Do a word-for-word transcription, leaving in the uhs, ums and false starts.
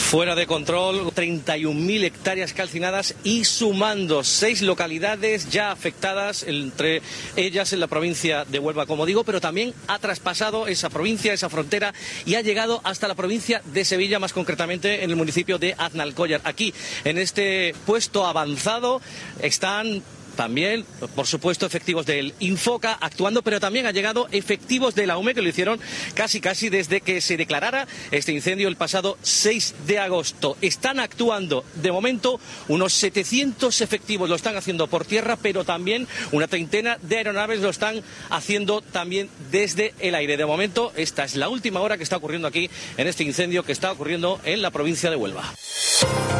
Fuera de control, treinta y un mil hectáreas calcinadas y sumando seis localidades ya afectadas, entre ellas en la provincia de Huelva, como digo, pero también ha traspasado esa provincia, esa frontera y ha llegado hasta la provincia de Sevilla, más concretamente en el municipio de Aznalcóllar. Aquí, en este puesto avanzado, están también, por supuesto, efectivos del Infoca actuando, pero también ha llegado efectivos de la U M E, que lo hicieron casi casi desde que se declarara este incendio el pasado seis de agosto. Están actuando, de momento, unos setecientos efectivos lo están haciendo por tierra, pero también una treintena de aeronaves lo están haciendo también desde el aire. De momento, esta es la última hora que está ocurriendo aquí en este incendio que está ocurriendo en la provincia de Huelva.